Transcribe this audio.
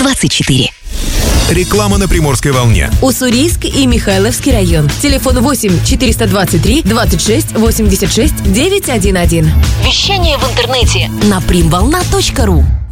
24. Реклама на Приморской волне. Уссурийск и Михайловский район. Телефон 8 423 26 86 911. Вещание в интернете на primvolna.ru.